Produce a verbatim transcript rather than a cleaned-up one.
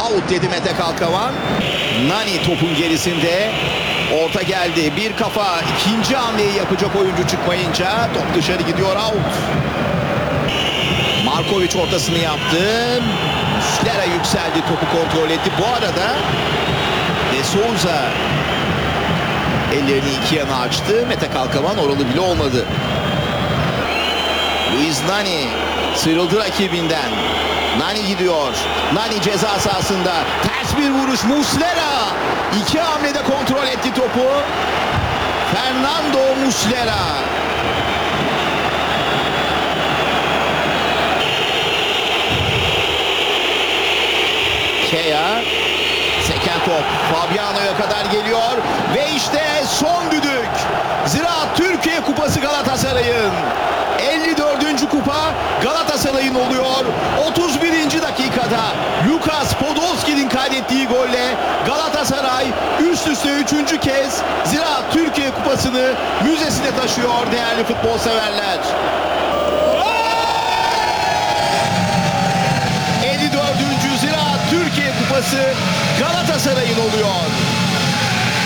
Out dedi Mete Kalkavan. Nani topun gerisinde. Orta geldi. Bir kafa. İkinci hamleyi yapacak oyuncu çıkmayınca top dışarı gidiyor, out. Markovic ortasını yaptı. Muslera yükseldi. Topu kontrol etti. Bu arada De Souza ellerini iki yana açtı. Mete Kalkavan oralı bile olmadı. Luis Nani sıyrıldı rakibinden. Nani gidiyor. Nani ceza sahasında. Ters bir vuruş. Muslera iki hamlede kontrol etti topu. Fernando Muslera. Kea. Seken top Fabiano'ya kadar geliyor. Ve işte son düdük. Ziraat Türkiye Kupası Galatasaray'ın. elli dördüncü kupa Galatasaray'ın oluyor. otuz birinci dakikada Lukas Podolski'nin kaydettiği golle Galatasaray üst üste üçüncü kez Ziraat Türkiye Kupası'nı müzesine taşıyor değerli futbol severler. elli dördüncü Ziraat Türkiye Kupası Galatasaray'ın oluyor.